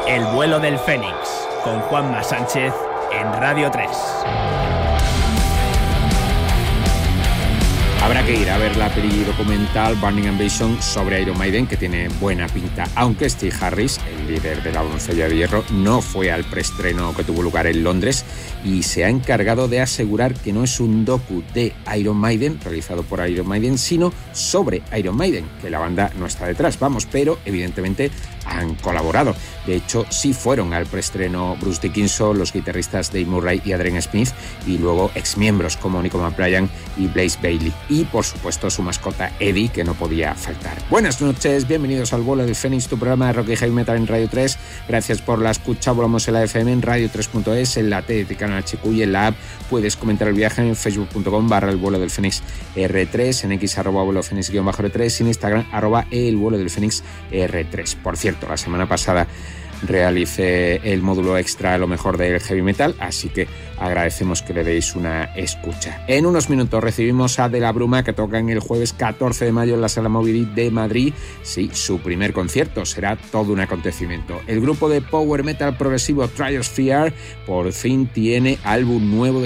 El vuelo del Fénix, con Juanma Sánchez en Radio 3. Habrá que ir a ver la peli documental Burning Ambition sobre Iron Maiden, que tiene buena pinta, aunque Steve Harris, el líder de la Doncella de Hierro, no fue al preestreno que tuvo lugar en Londres y se ha encargado de asegurar que no es un docu de Iron Maiden, realizado por Iron Maiden, sino sobre Iron Maiden, que la banda no está detrás, pero evidentemente han colaborado. De hecho, sí fueron al preestreno Bruce Dickinson, los guitarristas Dave Murray y Adrian Smith, y luego exmiembros como Nico McBrien y Blaze Bayley. Y, por supuesto, su mascota Eddie, que no podía faltar. Buenas noches, bienvenidos al vuelo del Fénix, tu programa de rock y heavy metal en Radio 3. Gracias por la escucha. Volamos en la FM, en radio3.es, en la TDT Canal HQ y en la app. Puedes comentar el viaje en facebook.com/el vuelo del Fénix R3, en X @vuelo Fénix-R3 y en Instagram @el vuelo del Fénix R3. Por cierto, la semana pasada realicé el módulo extra a lo mejor del heavy metal, así que agradecemos que le deis una escucha. En unos minutos recibimos a De la Bruma, que tocan el jueves 14 de mayo en la Sala Moby de Madrid. Sí, su primer concierto será todo un acontecimiento. El grupo de power metal progresivo Triosphere por fin tiene álbum nuevo